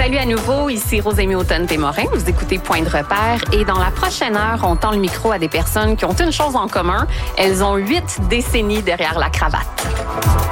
Salut à nouveau, ici Rosémie Automne-Témorin. Vous écoutez Point de repère et dans la prochaine heure, on tend le micro à des personnes qui ont une chose en commun. Elles ont 8 décennies derrière la cravate.